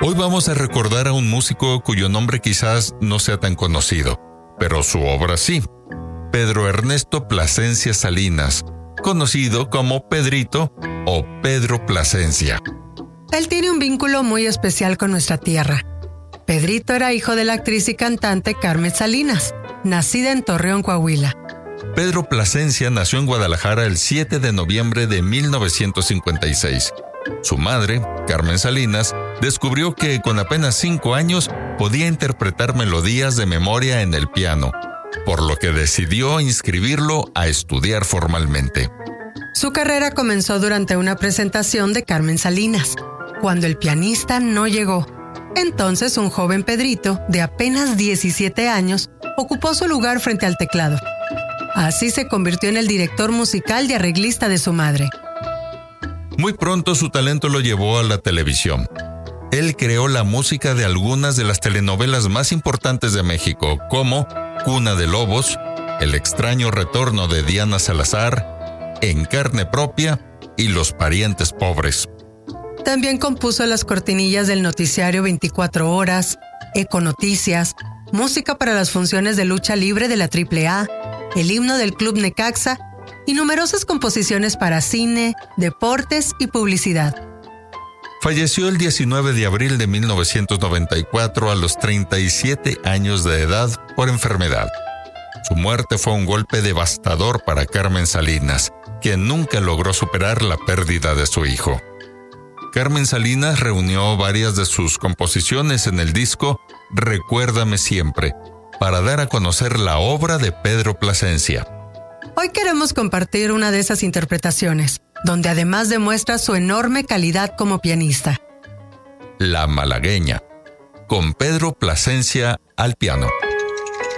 Hoy vamos a recordar a un músico cuyo nombre quizás no sea tan conocido, pero su obra sí. Pedro Ernesto Plasencia Salinas, conocido como Pedrito o Pedro Plasencia. Él tiene un vínculo muy especial con nuestra tierra. Pedrito era hijo de la actriz y cantante Carmen Salinas, nacida en Torreón, Coahuila. Pedro Plasencia nació en Guadalajara el 7 de noviembre de 1956. Su madre, Carmen Salinas, descubrió que con apenas 5 años podía interpretar melodías de memoria en el piano, por lo que decidió inscribirlo a estudiar formalmente. Su carrera comenzó durante una presentación de Carmen Salinas, cuando el pianista no llegó. Entonces un joven Pedrito, de apenas 17 años, ocupó su lugar frente al teclado. Así se convirtió en el director musical y arreglista de su madre. Muy pronto su talento lo llevó a la televisión. Él creó la música de algunas de las telenovelas más importantes de México, como Cuna de Lobos, El extraño retorno de Diana Salazar, En carne propia y Los parientes pobres. También compuso las cortinillas del noticiario 24 Horas, Econoticias, música para las funciones de lucha libre de la AAA, el himno del Club Necaxa y numerosas composiciones para cine, deportes y publicidad. Falleció el 19 de abril de 1994 a los 37 años de edad por enfermedad. Su muerte fue un golpe devastador para Carmen Salinas, quien nunca logró superar la pérdida de su hijo. Carmen Salinas reunió varias de sus composiciones en el disco Recuérdame Siempre, para dar a conocer la obra de Pedro Plasencia. Hoy queremos compartir una de esas interpretaciones, donde además demuestra su enorme calidad como pianista. La Malagueña, con Pedro Plasencia al piano.